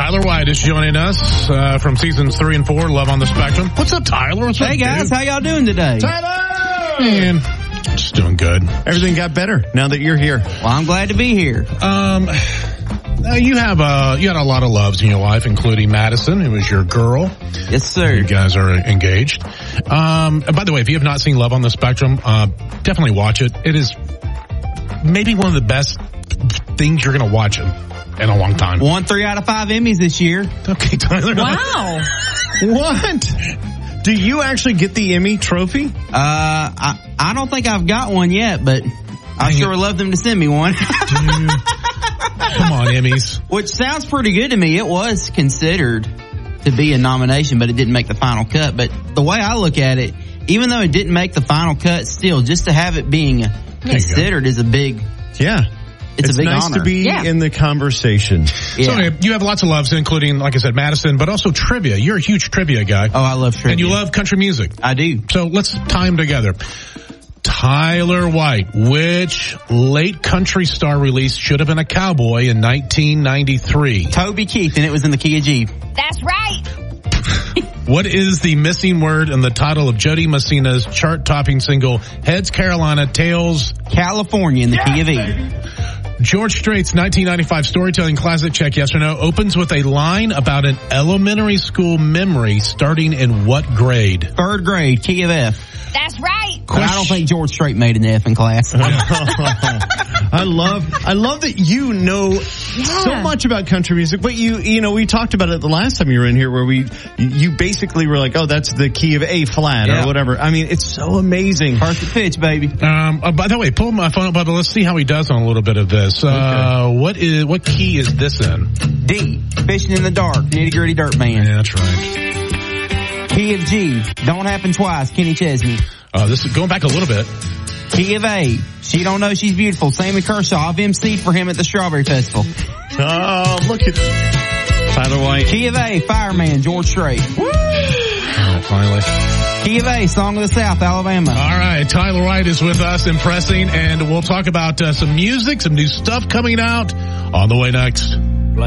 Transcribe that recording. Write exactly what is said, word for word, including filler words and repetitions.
Tyler White is joining us uh, from seasons three and four, Love on the Spectrum. What's up, Tyler? What's hey, up, guys. dude? How y'all doing today? Tyler! Man, just doing good. Everything got better now that you're here. Well, I'm glad to be here. Um, uh, you have uh, you had a lot of loves in your life, including Madison, who is your girl. Yes, sir. You guys are engaged. Um, and by the way, if you have not seen Love on the Spectrum, uh, definitely watch it. It is maybe one of the best things you're going to watch in, in a long time. Won three out of five Emmys this year. Okay, Tyler. Wow. What? Do you actually get the Emmy trophy? Uh, I, I don't think I've got one yet, but I Dang sure would love them to send me one. Dude. Come on, Emmys. Which sounds pretty good to me. It was considered to be a nomination, but it didn't make the final cut. But the way I look at it, even though it didn't make the final cut, still, just to have it being considered is a big, Yeah. it's, It's a big nice honor. to be Yeah. in the conversation. Yeah. So anyway, you have lots of loves, including, like I said, Madison, but also trivia. You're a huge trivia guy. Oh, I love trivia. And you love country music. I do. So let's tie them together. Tyler White, which late country star release should have been a cowboy in nineteen ninety-three? Toby Keith, and it was in the key of G. That's right. What is the missing word in the title of Jody Messina's chart-topping single, Heads Carolina, Tails? California in the key of E. George Strait's nineteen ninety-five storytelling classic, check yes or no, opens with a line about an elementary school memory starting in what grade? Third grade, key of F. That's right. But I don't think George Strait made an F in class. I love, I love that you know so much about country music, but you, you know, we talked about it the last time you were in here where we, you basically were like, oh, that's the key of A flat Yeah. or whatever. I mean, it's so amazing. Perfect pitch, baby. Um, uh, by the way, pull my phone up, Bubba. Let's see how he does on a little bit of this. Uh, what is, what key is this in? D, fishing in the dark, nitty gritty dirt man. Yeah, that's right. Key of G, don't happen twice, Kenny Chesney. Uh, this is going back a little bit. Key of A, she don't know she's beautiful, Sammy Kershaw. I've emceed for him at the Strawberry Festival. Oh, look at Tyler White. Key of A, Fireman, George Strait. Oh, finally. Key of A, Song of the South, Alabama. All right, Tyler White is with us, impressing, and we'll talk about uh, some music, some new stuff coming out on the way next.